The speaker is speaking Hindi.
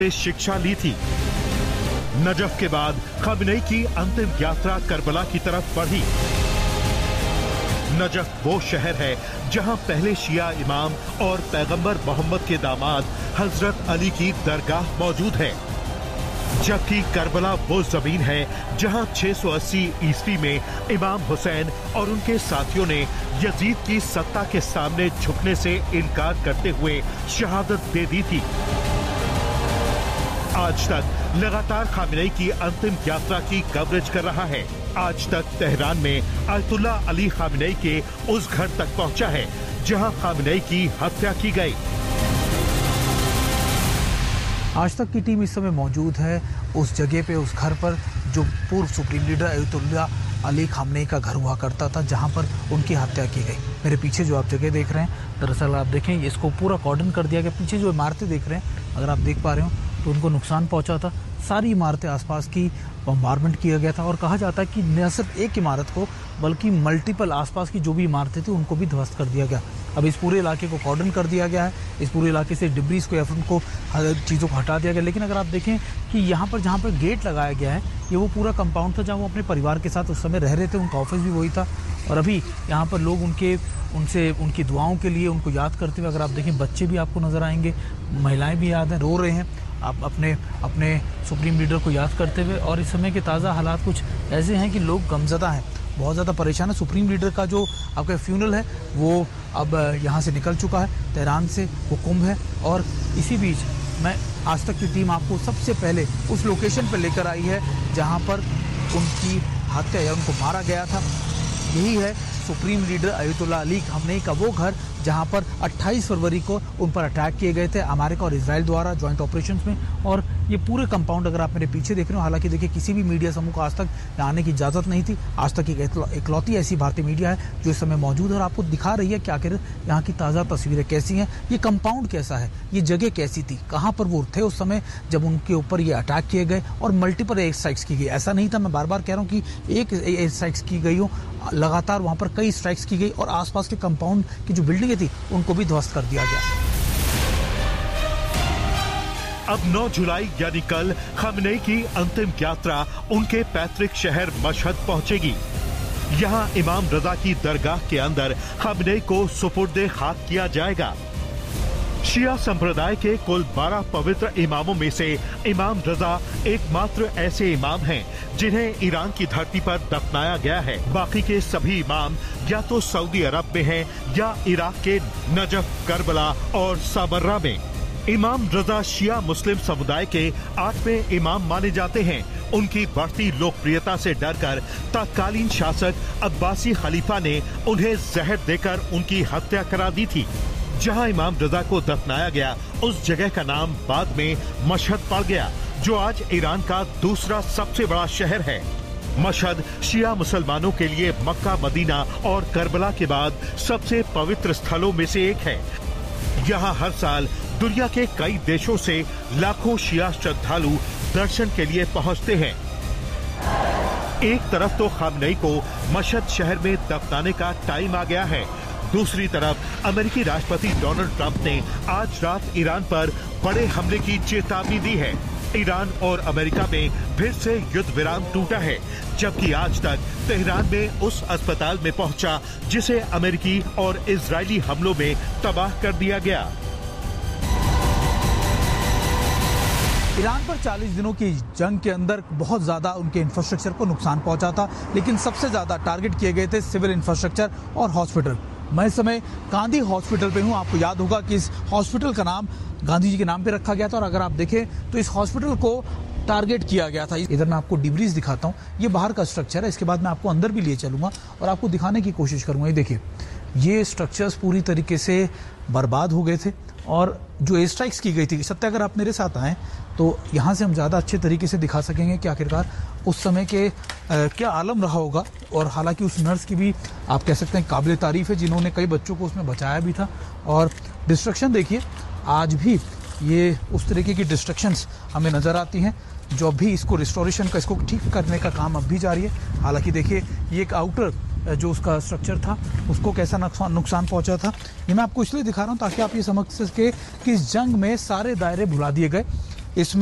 शिक्षा ली थी। नजफ के बाद खमेनी की अंतिम यात्रा करबला की तरफ बढ़ी। नजफ वो शहर है जहां पहले शिया इमाम और पैगंबर मोहम्मद के दामाद हजरत अली की दरगाह मौजूद है, जबकि करबला वो जमीन है जहां 680 ईस्वी में इमाम हुसैन और उनके साथियों ने यजीद की सत्ता के सामने झुकने से इनकार करते हुए शहादत दे दी थी। आज तक लगातार खमेनी की अंतिम यात्रा की कवरेज कर रहा है। आज तक तेहरान में आयतुल्ला अली खमेनी के उस घर तक पहुंचा है जहां खमेनी की हत्या की गई। आज तक की टीम इस समय मौजूद है उस जगह पे, उस घर पर जो पूर्व supreme leader ayatollah Ali Khamenei का घर हुआ करता था, जहां पर उनकी हत्या की गई। मेरे पीछे जो आप जगह देख रहे हैं, दरअसल आप देखें इसको पूरा कॉर्डन कर दिया गया। पीछे जो इमारतें देख रहे हैं, अगर आप देख पा रहे हो तो उनको नुकसान पहुंचा था। सारी इमारतें आसपास की बम्बारमेंट किया गया था और कहा जाता है कि न सिर्फ एक इमारत को बल्कि मल्टीपल आसपास की जो भी इमारतें थी उनको भी ध्वस्त कर दिया गया। अब इस पूरे इलाके को कॉर्डन कर दिया गया है, इस पूरे इलाके से डिब्रीज को या फिर उनको चीज़ों को हटा दिया गया। लेकिन अगर आप देखें कि यहाँ पर जहाँ पर गेट लगाया गया है, ये वो पूरा कंपाउंड था जहाँ वो अपने परिवार के साथ उस समय रह रहे थे, उनका ऑफिस भी वही था। और अभी यहाँ पर लोग उनकी दुआओं के लिए उनको याद करते हुए, अगर आप देखें बच्चे भी आपको नजर आएंगे, महिलाएं भी याद हैं, रो रहे हैं आप अपने सुप्रीम लीडर को याद करते हुए। और इस समय के ताज़ा हालात कुछ ऐसे हैं कि लोग गमज़दा हैं, बहुत ज़्यादा परेशान है। सुप्रीम लीडर का जो आपका फ्यूनल है वो अब यहाँ से निकल चुका है, तेहरान से हुक्म है। और इसी बीच मैं आज तक की टीम आपको सबसे पहले उस लोकेशन पर लेकर आई है जहाँ पर उनकी हत्या या उनको मारा गया था। यही है supreme leader ayatollah Ali Khamenei का वो घर जहां पर 28 फरवरी को उन पर अटैक किए गए थे अमेरिका और इजराइल द्वारा जॉइंट ऑपरेशंस में। और ये पूरे कंपाउंड अगर आप मेरे पीछे देख रहे हो, हालांकि देखिए किसी भी मीडिया समूह को आज तक आने की इजाजत नहीं थी। आज तक इकलौती ऐसी भारतीय मीडिया है जो इस समय मौजूद है और आपको दिखा रही है कि आखिर यहाँ की ताज़ा तस्वीरें कैसी हैं, ये कंपाउंड कैसा है, ये जगह कैसी थी, कहाँ पर वो थे उस समय जब उनके ऊपर ये अटैक किए गए और मल्टीपल एयर स्ट्राइक्स की गई। ऐसा नहीं था, मैं बार बार कह रहा हूँ कि एक एयर स्ट्राइक्स की गई हो, लगातार वहाँ पर कई स्ट्राइक्स की गई और आसपास के कंपाउंड की जो बिल्डिंगें थी उनको भी ध्वस्त कर दिया गया। अब 9 जुलाई यानी कल खमेनी की अंतिम यात्रा उनके पैतृक शहर मशहद पहुंचेगी। यहां इमाम रजा की दरगाह के अंदर खमेनी को सुपुर्दे खाक किया जाएगा। शिया संप्रदाय के कुल 12 पवित्र इमामों में से इमाम रजा एकमात्र ऐसे इमाम हैं जिन्हें ईरान की धरती पर दफनाया गया है। बाकी के सभी इमाम या तो सऊदी अरब में हैं या इराक के नजफ, करबला और सामर्रा में। इमाम रजा शिया मुस्लिम समुदाय के 8वें इमाम माने जाते हैं। उनकी बढ़ती लोकप्रियता से डरकर तत्कालीन शासक अब्बासी खलीफा ने उन्हें जहर देकर उनकी हत्या करा दी थी। जहां इमाम रजा को दफनाया गया उस जगह का नाम बाद में मशहद पड़ गया, जो आज ईरान का दूसरा सबसे बड़ा शहर है। मशहद शिया मुसलमानों के लिए मक्का, मदीना और करबला के बाद सबसे पवित्र स्थलों में से एक है। यहाँ हर साल दुनिया के कई देशों से लाखों शिया श्रद्धालु दर्शन के लिए पहुँचते हैं। एक तरफ तो खमेनी को मशहद शहर में दफनाने का टाइम आ गया है, दूसरी तरफ अमेरिकी राष्ट्रपति डोनाल्ड ट्रंप ने आज रात ईरान पर बड़े हमले की चेतावनी दी है। ईरान और अमेरिका में फिर से युद्ध विराम टूटा है, जबकि आज तक तेहरान में उस अस्पताल में पहुंचा जिसे अमेरिकी और इजरायली हमलों में तबाह कर दिया गया। ईरान पर 40 दिनों की जंग के अंदर बहुत ज्यादा उनके इंफ्रास्ट्रक्चर को नुकसान पहुंचा था, लेकिन सबसे ज्यादा टारगेट किए गए थे सिविल इंफ्रास्ट्रक्चर और हॉस्पिटल। मैं इस समय गांधी हॉस्पिटल पे हूं। आपको याद होगा कि इस हॉस्पिटल का नाम गांधी जी के नाम पे रखा गया था और अगर आप देखें तो इस हॉस्पिटल को टारगेट किया गया था। इधर मैं आपको डिब्रीज दिखाता हूं, ये बाहर का स्ट्रक्चर है। इसके बाद मैं आपको अंदर भी ले चलूंगा और आपको दिखाने की कोशिश करूंगा। ये देखिए, ये स्ट्रक्चर्स पूरी तरीके से बर्बाद हो गए थे और जो एयर स्ट्राइक्स की गई थी, सत्य अगर आप मेरे साथ आएँ तो यहाँ से हम ज़्यादा अच्छे तरीके से दिखा सकेंगे कि आखिरकार उस समय के क्या आलम रहा होगा। और हालांकि उस नर्स की भी आप कह सकते हैं काबिल तारीफ है जिन्होंने कई बच्चों को उसमें बचाया भी था। और डिस्ट्रक्शन देखिए, आज भी ये उस तरीके की डिस्ट्रक्शंस हमें नज़र आती हैं जो अभी इसको रिस्टोरेशन का, इसको ठीक करने का काम अब भी जारी है। हालांकि देखिए, ये एक आउटर जो उसका स्ट्रक्चर था उसको कैसा नुकसान पहुंचा था, ये मैं आपको इसलिए दिखा रहा हूं ताकि आप ये समझ सके कि इस जंग में सारे दायरे भुला दिए गए। इसमें